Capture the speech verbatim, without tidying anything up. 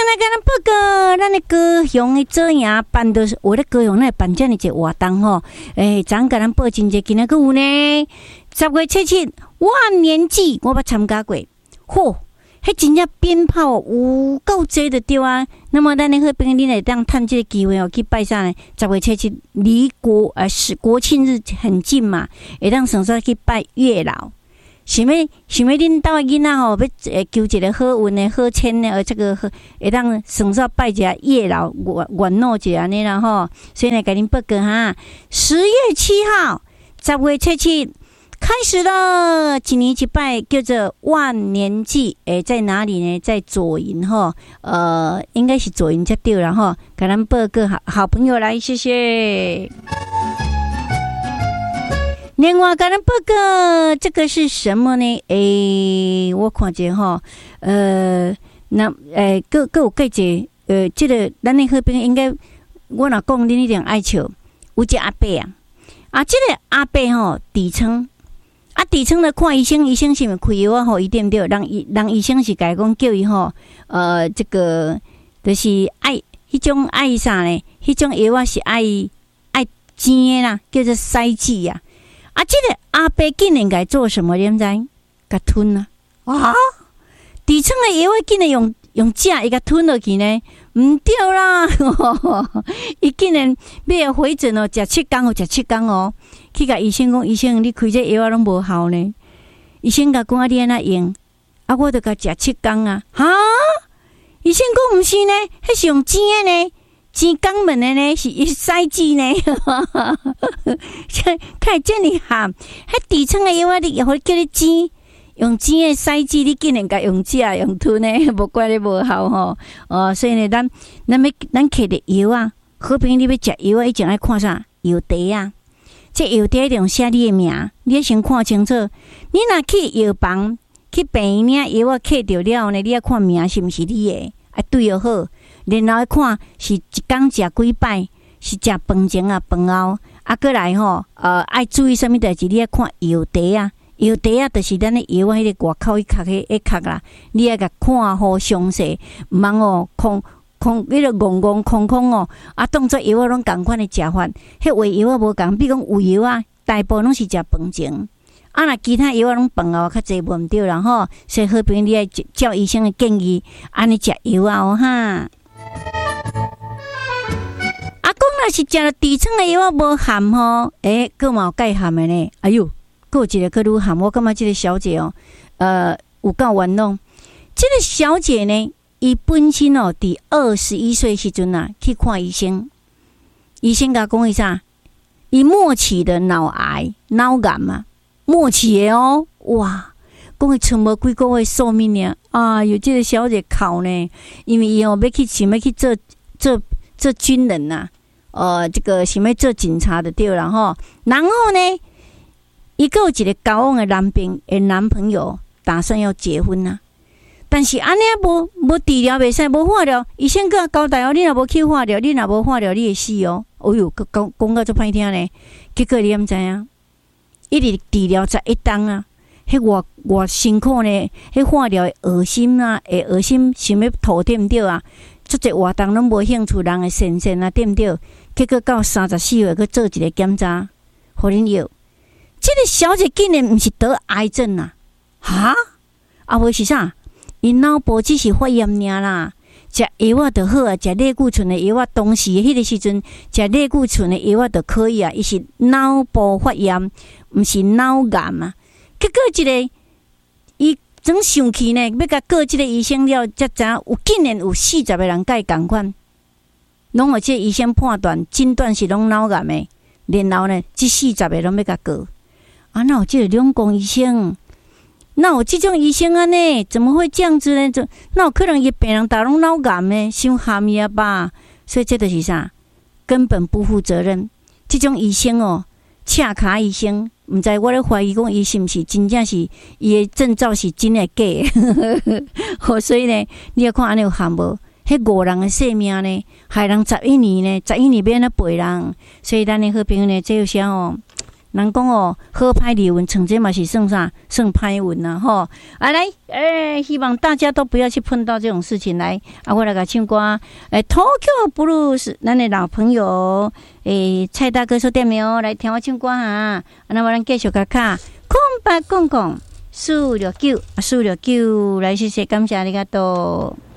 来跟咱报告，咱的高雄的做营办的，我的高雄那办这样一个活动吼，诶，昨跟咱报真济，今仔个有呢，十月七七万年祭，我捌参加过，嚯！迄真正鞭炮有够多的对啊！那么咱的好朋友，你来当趁这个机会哦，去拜啥呢？十月七七离国呃是国庆日很近嘛，会当顺便去拜月老。想要想要恁兜的囡仔吼，要诶求一个好运的好签的，呃，这个会当顺便拜一下月老，愿愿诺一下安尼啦吼。所以呢，甲恁报告哈，十月七号，十月七七。开始了，一年一拜叫做万年祭，诶，在哪里呢？在左营哈，呃，应该是左营才对了哈。给咱报个好好朋友来，谢谢。另外，给咱报个这个是什么呢？诶，我看见哈，呃，那诶，各各有介者，呃，这个咱的好朋友应该，我若讲恁一定爱笑，有一个阿伯啊，啊，这个阿伯吼，底层。啊，底层的看医生，医生是毋是开药啊？吼，伊对毋对？人医人医生是甲伊讲叫伊吼，呃，这个就是爱迄种爱啥呢？迄种药啊是爱爱钱的啦，叫做塞剂啊。啊，这个阿伯竟然该做什么？你知？甲吞啊！啊，底层的药啊，竟然用用食伊甲吞落去呢？毋对啦！伊竟然要回诊哦，食七工哦，食七工哦。去甲医生讲，医生，你开这药啊拢无效呢。医生甲讲啊，你安怎用？啊，我著甲食七工啊。哈？医生讲毋是呢，迄是用钱的呢，钱肛门的呢，是塞剂呢。看这么含，迄底层的药啊，你互叫你钱。用钱的塞剂，你竟然甲用食用吞呢，无怪你无效吼。哦，所以呢，咱咱要咱摕着药啊，好朋友你要食药啊，一定爱看啥药袋啊。这药袋一定写你的名，你要先看清楚。你若去药房去病院药啊，摕着了呢，你要看名是毋是你的，啊对就好。然后看是一工食几摆，是食饭前啊，饭后，啊过来吼，呃，爱注意什么代志？你要看药袋啊。药袋啊，就是咱的药啊，迄个外口迄壳迄一壳啦，你要甲看好详细，毋通哦空空迄个戆戆空空哦，啊当作药啊拢共款的食法，迄胃药啊无共，比如讲胃药啊，大部分拢是食饭前，啊若其他药啊拢饭后较济无毋对啦吼，所以好朋友你爱照医生的建议，安尼食药啊哦哈。啊，讲若是食了底层的药啊无含吼，诶，佫嘛有介含的呢，哎哟。过一个个愈含，我感觉这个小姐哦，呃，有够玩弄。这个小姐呢，伊本身哦，伫二十一岁时阵啊，去看医生，医生甲讲伊啥？伊末期的脑癌、脑癌嘛，末期的哦，哇，讲伊剩无几个月寿命呢。啊，有这个小姐考呢，因为伊哦要去想要去做做做军人呐、啊，呃，这个想要做警察的对了吼，然后呢？伊个有一个交往的男朋诶男朋友，打算要结婚啊。但是安尼无无治疗袂使，无化疗，医生甲交代哦，你若无去化疗，你若无化疗，你会死哦。哎哟，讲讲到足歹听呢。结果你毋知影，一直治疗十一档啊，迄偌偌辛苦呢，迄化疗会恶心啊，会恶心，想要吐对毋对啊？足侪活动拢无兴趣，人会神神啊，对毋对？结果到三十四岁去做一个检查，互恁药。这个小姐竟然毋是得癌症啊！哈，啊无是啥？因脑部只是发炎尔啦，食药啊就好啊，食类固醇的药啊，当时迄个时阵食类固醇的药啊就可以啊。伊是脑部发炎，毋是脑癌啊。结果一个伊总想起呢，要甲告即个医生了，才知影有竟然有四十个人甲伊共款，拢有即个医生判断诊断是拢脑癌的，然后呢，即四十个拢要甲告。啊，那有这个两公医生，那有这种医生啊呢？怎么会这样子呢？就那有可能伊病人打拢脑癌呢？伤咸伊啊吧？所以这就是啥？根本不负责任。这种医生哦，恰卡医生，唔知我咧怀疑讲伊是毋是真正是伊的证照是真的假的？好，所以呢，你要看安尼有咸无？迄五人的性命呢，害人十一年呢，十一年要安怎陪人？所以咱的好朋友呢，这有啥哦？ 人讲哦，好歹离运，成这嘛是算啥？算歹运呐吼！啊来，诶、欸，希望大家都不要去碰到这种事情来。啊，我来个唱歌，诶、欸、，Tokyo Blues， 咱的老朋友，诶、欸，蔡大哥说点名哦，来听我唱歌哈。啊，那我咱继续卡卡，空白公公四六九，四六九，来谢谢，感谢你个多。